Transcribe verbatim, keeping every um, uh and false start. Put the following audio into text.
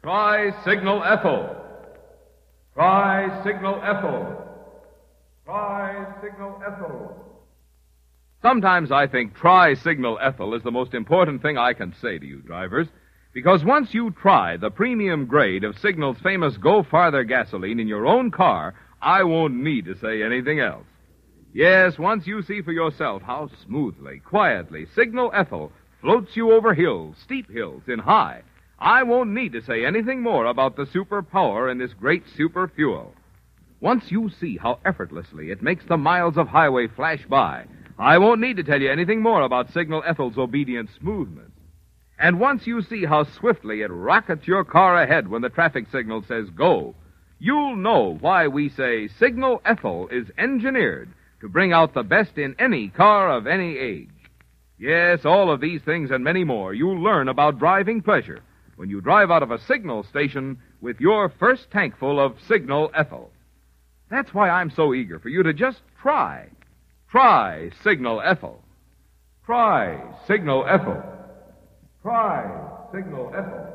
Tri-Signal Ethyl. Tri-Signal Ethyl. Tri-Signal Ethyl. Sometimes I think Tri-Signal Ethyl is the most important thing I can say to you, drivers, because once you try the premium grade of Signal's famous Go Farther gasoline in your own car, I won't need to say anything else. Yes, once you see for yourself how smoothly, quietly Signal Ethyl floats you over hills, steep hills, in high, I won't need to say anything more about the super power in this great super fuel. Once you see how effortlessly it makes the miles of highway flash by, I won't need to tell you anything more about Signal Ethyl's obedient smoothness. And once you see how swiftly it rockets your car ahead when the traffic signal says go, you'll know why we say Signal Ethyl is engineered to bring out the best in any car of any age. Yes, all of these things and many more you'll learn about driving pleasure when you drive out of a Signal station with your first tankful of Signal Ethyl. That's why I'm so eager for you to just try. Try Signal Ethyl. Try Signal Ethyl. Try Signal Ethyl.